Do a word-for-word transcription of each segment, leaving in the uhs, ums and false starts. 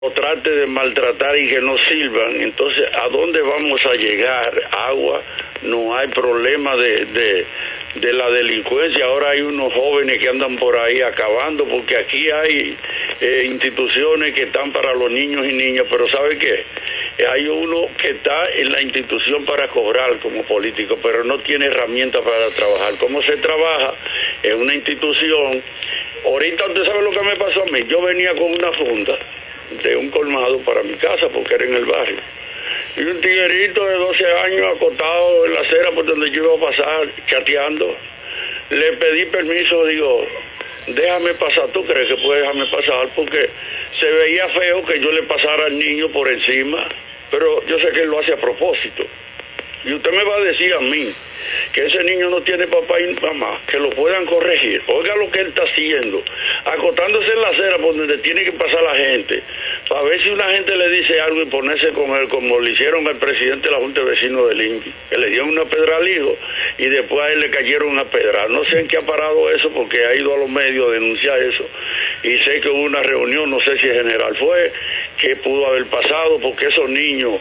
o trate de maltratar y que no sirvan. Entonces, ¿a dónde vamos a llegar? Agua, no hay problema de, de, de la delincuencia. Ahora hay unos jóvenes que andan por ahí acabando, porque aquí hay eh, instituciones que están para los niños y niñas, pero ¿sabe qué? Hay uno que está en la institución para cobrar como político, pero no tiene herramientas para trabajar. ¿Cómo se trabaja en una institución? Ahorita usted sabe lo que me pasó a mí. Yo venía con una funda de un colmado para mi casa, porque era en el barrio. Y un tiguerito de doce años acostado en la acera por donde yo iba a pasar, chateando. Le pedí permiso, digo, déjame pasar. ¿Tú crees que puedes dejarme pasar? Porque se veía feo que yo le pasara al niño por encima, pero yo sé que él lo hace a propósito. Y usted me va a decir a mí que ese niño no tiene papá y mamá, que lo puedan corregir. Oiga lo que él está haciendo, acostándose en la acera por donde tiene que pasar la gente, para ver si una gente le dice algo y ponerse con él, como le hicieron al presidente de la Junta de Vecinos del I N P I, que le dieron una pedra al hijo y después a él le cayeron una pedra. No sé en qué ha parado eso, porque ha ido a los medios a denunciar eso, y sé que hubo una reunión, no sé si el general fue, qué pudo haber pasado, porque esos niños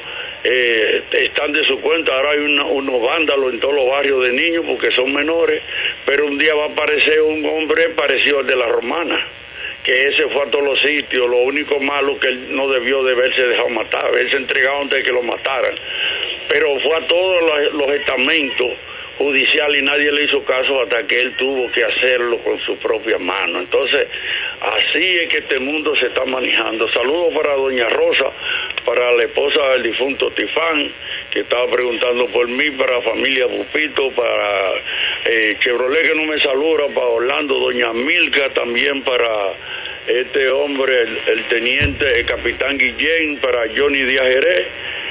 Eh, están de su cuenta. Ahora hay una, unos vándalos en todos los barrios de niños porque son menores, pero un día va a aparecer un hombre parecido al de la Romana, que ese fue a todos los sitios. Lo único malo que él no debió de haberse dejado matar, haberse entregado antes de que lo mataran, pero fue a todos los, los estamentos judiciales y nadie le hizo caso hasta que él tuvo que hacerlo con su propia mano. Entonces, así es que este mundo se está manejando. Saludos para doña Rosa, para la esposa del difunto Tifán, que estaba preguntando por mí, para la familia Pupito, para eh, Chevrolet, que no me saluda, para Orlando, doña Milka, también para este hombre, el, el teniente, el capitán Guillén, para Johnny Díaz Jerez.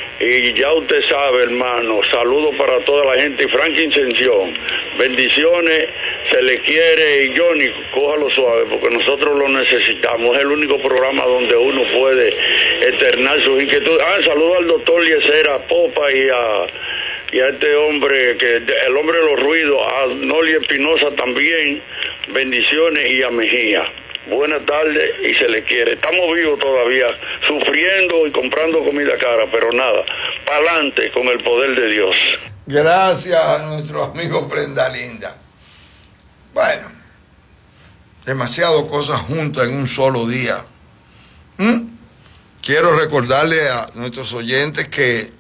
Y ya usted sabe, hermano, saludos para toda la gente. Y Franklin Ascensión, bendiciones, se le quiere. Y Johnny, cójalo suave, porque nosotros lo necesitamos. Es el único programa donde uno puede externar sus inquietudes. Ah, saludo al doctor Liesera Popa y a, y a este hombre, que el hombre de los ruidos, a Noli Espinosa también, bendiciones, y a Mejía. Buenas tardes y se le quiere. Estamos vivos todavía, sufriendo y comprando comida cara, pero nada, para adelante con el poder de Dios. Gracias a nuestro amigo Prenda Linda. Bueno, demasiado cosas juntas en un solo día. ¿Mm? Quiero recordarle a nuestros oyentes que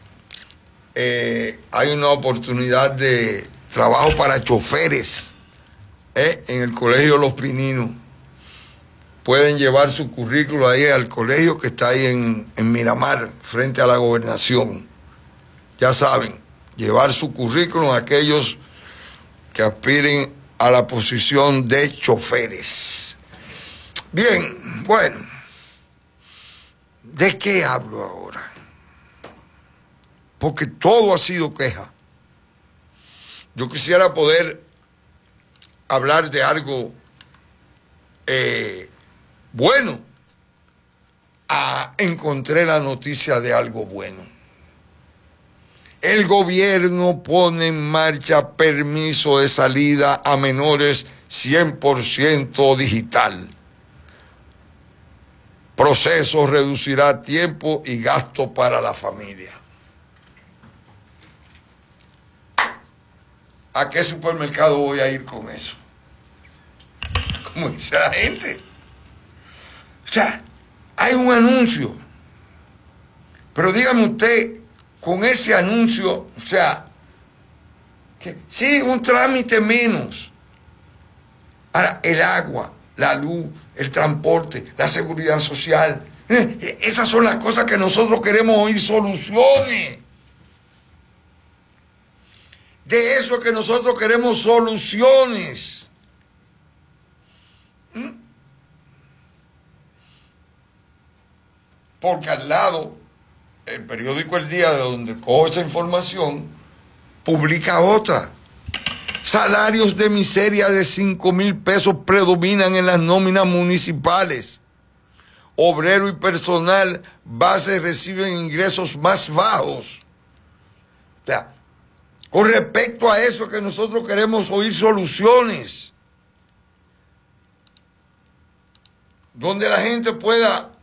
eh, hay una oportunidad de trabajo para choferes eh, en el Colegio Los Pininos. Pueden llevar su currículo ahí al colegio que está ahí en, en Miramar, frente a la gobernación. Ya saben, llevar su currículum a aquellos que aspiren a la posición de choferes. Bien, bueno, ¿de qué hablo ahora? Porque todo ha sido queja. Yo quisiera poder hablar de algo eh, bueno. Ah, encontré la noticia de algo bueno. El gobierno pone en marcha permiso de salida a menores cien por ciento digital. Proceso reducirá tiempo y gasto para la familia. ¿A qué supermercado voy a ir con eso? Como dice la gente. O sea, hay un anuncio. Pero dígame usted, con ese anuncio, o sea, que sí, un trámite menos. Ahora, el agua, la luz, el transporte, la seguridad social, eh, esas son las cosas que nosotros queremos oír soluciones. De eso que nosotros queremos soluciones. ¿Mm? Porque al lado, el periódico El Día, de donde cojo esa información, publica otra. Salarios de miseria de cinco mil pesos predominan en las nóminas municipales. Obrero y personal base reciben ingresos más bajos. O sea, con respecto a eso que nosotros queremos oír soluciones, donde la gente pueda